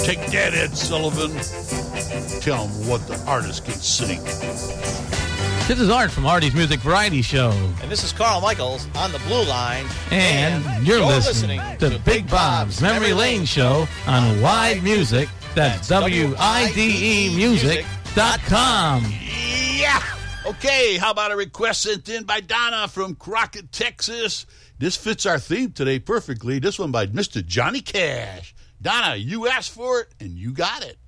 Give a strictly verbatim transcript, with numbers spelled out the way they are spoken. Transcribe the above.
Take that, Ed Sullivan. Tell them what the artist can sing. This is Art from Artie's Music Variety Show. And this is Carl Michaels on the Blue Line. And, and you're, you're listening, listening to Big Bob's Memory Lane Show on Wide Music. That's W I D E music dot com. Yeah! Okay, how about a request sent in by Donna from Crockett, Texas? This fits our theme today perfectly. This one by Mister Johnny Cash. Donna, you asked for it, and you got it.